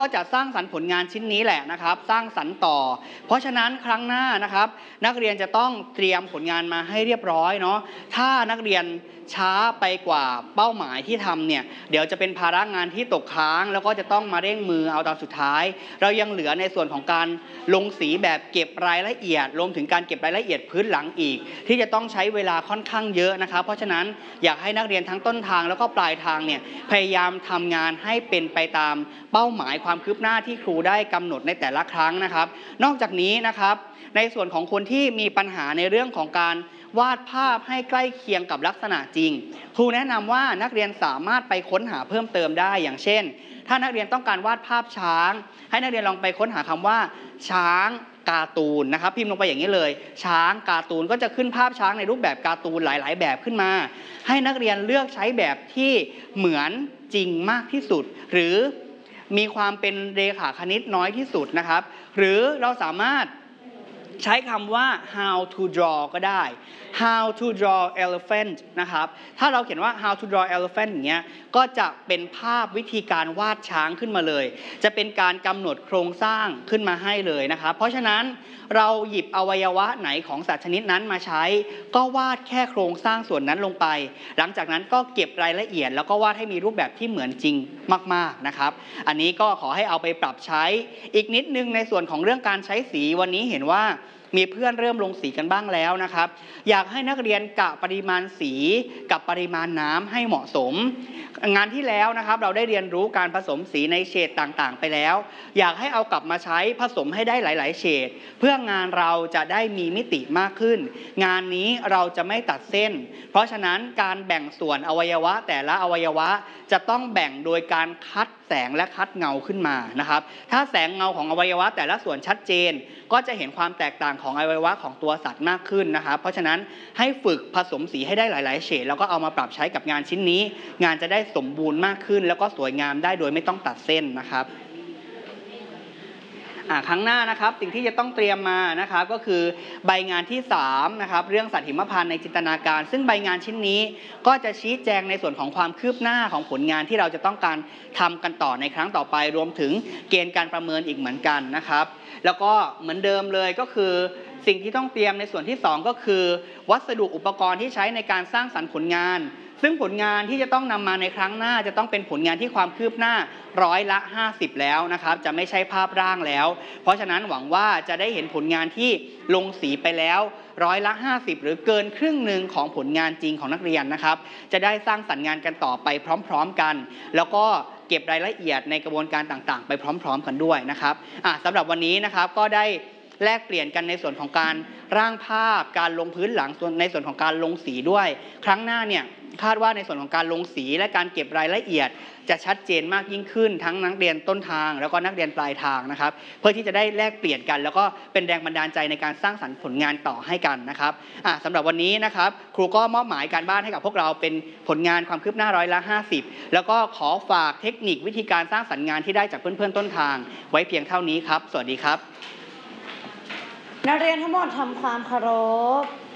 ก็จะสร้างสรรค์ผลงานชิ้นนี้แหละนะครับสร้างสรรค์ต่อเพราะฉะนั้นครั้งหน้านะครับนักเรียนจะต้องเตรียมผลงานมาให้เรียบร้อยเนาะถ้านักเรียนช้าไปกว่าเป้าหมายที่ทำเนี่ยเดี๋ยวจะเป็นภาระงานที่ตกค้างแล้วก็จะต้องมาเร่งมือเอาตอนสุดท้ายเรายังเหลือในส่วนของการลงสีแบบเก็บรายละเอียดรวมถึงการเก็บรายละเอียดพื้นหลังอีกที่จะต้องใช้เวลาค่อนข้างเยอะนะครับเพราะฉะนั้นอยากให้นักเรียนทั้งต้นทางแล้วก็ปลายทางเนี่ยพยายามทำงานให้เป็นไปตามเป้าหมายความคืบหน้าที่ครูได้กำหนดในแต่ละครั้งนะครับนอกจากนี้นะครับในส่วนของคนที่มีปัญหาในเรื่องของการวาดภาพให้ใกล้เคียงกับลักษณะจริงครูแนะนำว่านักเรียนสามารถไปค้นหาเพิ่มเติมได้อย่างเช่นถ้านักเรียนต้องการวาดภาพช้างให้นักเรียนลองไปค้นหาคำว่าช้างการ์ตูนนะครับพิมพ์ลงไปอย่างนี้เลยช้างการ์ตูนก็จะขึ้นภาพช้างในรูปแบบการ์ตูนหลายๆแบบขึ้นมาให้นักเรียนเลือกใช้แบบที่เหมือนจริงมากที่สุดหรือมีความเป็นเรขาคณิตน้อยที่สุดนะครับหรือเราสามารถใช้คำว่า how to draw ก็ได้ how to draw elephant นะครับถ้าเราเขียนว่า how to draw elephant อย่างเงี้ยก็จะเป็นภาพวิธีการวาดช้างขึ้นมาเลยจะเป็นการกำหนดโครงสร้างขึ้นมาให้เลยนะครับเพราะฉะนั้นเราหยิบอวัยวะไหนของสัตว์ชนิดนั้นมาใช้ก็วาดแค่โครงสร้างส่วนนั้นลงไปหลังจากนั้นก็เก็บรายละเอียดแล้วก็วาดให้มีรูปแบบที่เหมือนจริงมากๆนะครับอันนี้ก็ขอให้เอาไปปรับใช้อีกนิดนึงในส่วนของเรื่องการใช้สีวันนี้เห็นว่ามีเพื่อนเริ่มลงสีกันบ้างแล้วนะครับอยากให้นักเรียนกะปริมาณสีกับปริมาณน้ำให้เหมาะสมงานที่แล้วนะครับเราได้เรียนรู้การผสมสีในเฉดต่างๆไปแล้วอยากให้เอากลับมาใช้ผสมให้ได้หลายๆเฉดเพื่องานเราจะได้มีมิติมากขึ้นงานนี้เราจะไม่ตัดเส้นเพราะฉะนั้นการแบ่งส่วนอวัยวะแต่ละอวัยวะจะต้องแบ่งโดยการคัดแสงและคัดเงาขึ้นมานะครับถ้าแสงเงาของอวัยวะแต่ละส่วนชัดเจนก็จะเห็นความแตกต่างของอวัยวะของตัวสัตว์มากขึ้นนะครับเพราะฉะนั้นให้ฝึกผสมสีให้ได้หลายๆเฉดแล้วก็เอามาปรับใช้กับงานชิ้นนี้งานจะได้สมบูรณ์มากขึ้นแล้วก็สวยงามได้โดยไม่ต้องตัดเส้นนะครับครั้งหน้านะครับสิ่งที่จะต้องเตรียมมานะครับก็คือใบงานที่3นะครับเรื่องสัตว์หิมพานต์ในจินตนาการซึ่งใบงานชิ้นนี้ก็จะชี้แจงในส่วนของความคืบหน้าของผลงานที่เราจะต้องการทำกันต่อในครั้งต่อไปรวมถึงเกณฑ์การประเมินอีกเหมือนกันนะครับแล้วก็เหมือนเดิมเลยก็คือสิ่งที่ต้องเตรียมในส่วนที่2ก็คือวัสดุอุปกรณ์ที่ใช้ในการสร้างสรรค์ผลงานซึ่งผลงานที่จะต้องนำมาในครั้งหน้าจะต้องเป็นผลงานที่ความคืบหน้า50%แล้วนะครับจะไม่ใช่ภาพร่างแล้วเพราะฉะนั้นหวังว่าจะได้เห็นผลงานที่ลงสีไปแล้ว50%หรือเกินครึ่งหนึ่งของผลงานจริงของนักเรียนนะครับจะได้สร้างสรรค์งานกันต่อไปพร้อมๆกันแล้วก็เก็บรายละเอียดในกระบวนการต่างๆไปพร้อมๆกันด้วยนะครับสำหรับวันนี้นะครับก็ได้แลกเปลี่ยนกันในส่วนของการร่างภาพการลงพื้นหลังในส่วนของการลงสีด้วยครั้งหน้าเนี่ยคาดว่าในส่วนของการลงสีและการเก็บรายละเอียดจะชัดเจนมากยิ่งขึ้นทั้งนักเรียนต้นทางแล้วก็นักเรียนปลายทางนะครับเพื่อที่จะได้แลกเปลี่ยนกันแล้วก็เป็นแรงบันดาลใจในการสร้างสรรค์ผลงานต่อให้กันนะครับสำหรับวันนี้นะครับครูก็มอบหมายการบ้านให้กับพวกเราเป็นผลงานความคืบหน้า50%แล้วก็ขอฝากเทคนิควิธีการสร้างสรรค์งานที่ได้จากเพื่อนๆต้นทางไว้เพียงเท่านี้ครับสวัสดีครับนักเรียนทั้งหมดทำความเคารพ